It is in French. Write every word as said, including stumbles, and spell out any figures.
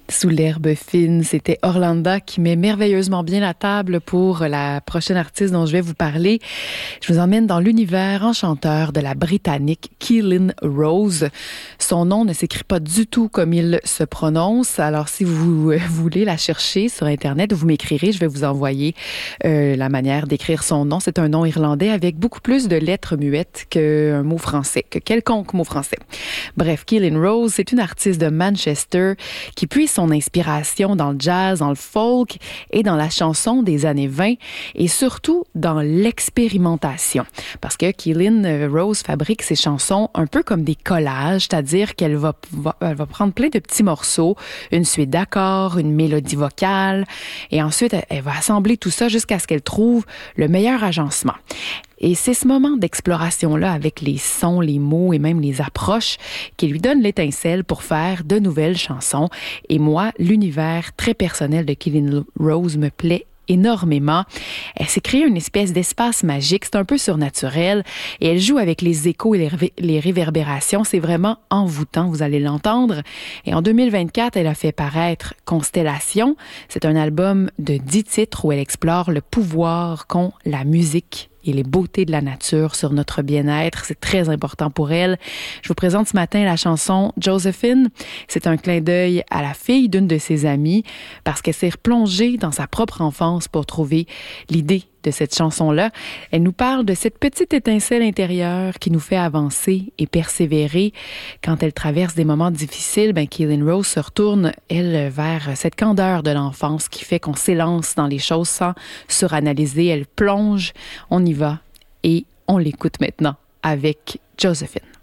Sous l'herbe fine, c'était Orlanda qui met merveilleusement bien la table pour la prochaine artiste dont je vais vous parler. Je vous emmène dans l'univers enchanteur de la Britannique Keelan Rose. Son nom ne s'écrit pas du tout comme il se prononce. Alors, si vous voulez la chercher sur Internet, vous m'écrirez. Je vais vous envoyer euh, la manière d'écrire son nom. C'est un nom irlandais avec beaucoup plus de lettres muettes qu'un mot français, que quelconque mot français. Bref, Keelan Rose, c'est une artiste de Manchester qui puise son inspiration dans le jazz, dans le folk et dans la chanson des années vingt et surtout dans l'expérimentation. Parce que Keelan Rose fabrique ses chansons un peu comme des collages, c'est-à-dire qu'elle va, va, elle va prendre plein de petits morceaux, une suite d'accords, une mélodie vocale et ensuite elle va assembler tout ça jusqu'à ce qu'elle trouve le meilleur agencement. Et c'est ce moment d'exploration-là avec les sons, les mots et même les approches qui lui donne l'étincelle pour faire de nouvelles chansons. Et moi, l'univers très personnel de Keelan Rose me plaît énormément. Elle s'est créée une espèce d'espace magique, c'est un peu surnaturel et elle joue avec les échos et les, ré- les réverbérations. C'est vraiment envoûtant, vous allez l'entendre. Et en deux mille vingt-quatre, elle a fait paraître Constellation. C'est un album de dix titres où elle explore le pouvoir qu'ont la musique et les beautés de la nature sur notre bien-être. C'est très important pour elle. Je vous présente ce matin la chanson Josephine. C'est un clin d'œil à la fille d'une de ses amies parce qu'elle s'est replongée dans sa propre enfance pour trouver l'idée de cette chanson-là. Elle nous parle de cette petite étincelle intérieure qui nous fait avancer et persévérer. Quand elle traverse des moments difficiles, ben Keelan Rose se retourne, elle, vers cette candeur de l'enfance qui fait qu'on s'élance dans les choses sans suranalyser. Elle plonge, on y va et on l'écoute maintenant avec Josephine.